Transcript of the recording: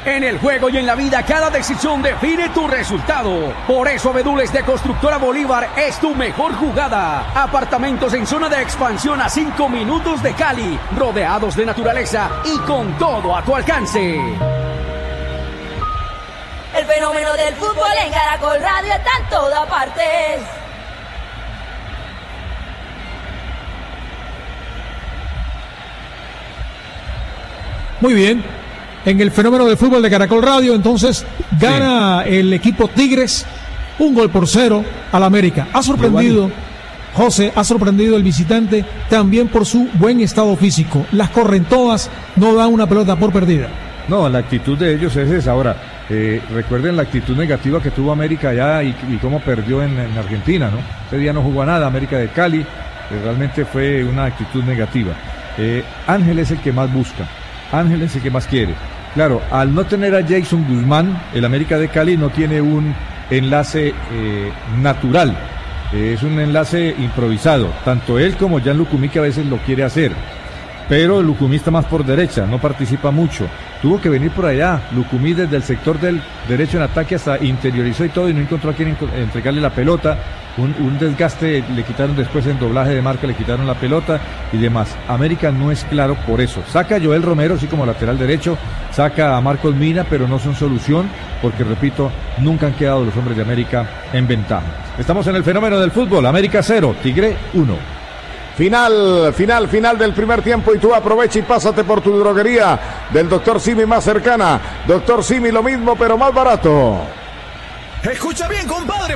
En el juego y en la vida, cada decisión define tu resultado. Por eso, Abedules de Constructora Bolívar es tu mejor jugada. Apartamentos en zona de expansión a 5 minutos de Cali, rodeados de naturaleza y con todo a tu alcance. El fenómeno del fútbol en Caracol Radio está en todas partes. Muy bien. En el fenómeno del fútbol de Caracol Radio, entonces gana el equipo Tigres 1-0 al América. Ha sorprendido, José, ha sorprendido el visitante también por su buen estado físico. Las corren todas, no dan una pelota por perdida. No, la actitud de ellos es esa. Ahora, recuerden la actitud negativa que tuvo América allá y cómo perdió en Argentina, ¿no? Ese día no jugó a nada, América de Cali, realmente fue una actitud negativa. Ángel es el que más busca, Ángel es el que más quiere. Claro, al no tener a Jason Guzmán, el América de Cali no tiene un enlace natural, es un enlace improvisado, tanto él como Jan Lucumí, que a veces lo quiere hacer, pero Lucumí está más por derecha, no participa mucho, tuvo que venir por allá, Lucumí desde el sector del derecho en ataque hasta interiorizó y todo y no encontró a quien entregarle la pelota, un desgaste, le quitaron después en doblaje de marca, le quitaron la pelota y demás. América no es claro por eso, saca a Joel Romero, así como lateral derecho, saca a Marcos Mina, pero no son solución, porque repito, nunca han quedado los hombres de América en ventaja. Estamos en el fenómeno del fútbol, América 0, Tigre 1. Final del primer tiempo y tú aprovecha y pásate por tu droguería del Dr. Simi más cercana. Dr. Simi, lo mismo pero más barato. Escucha bien, compadre.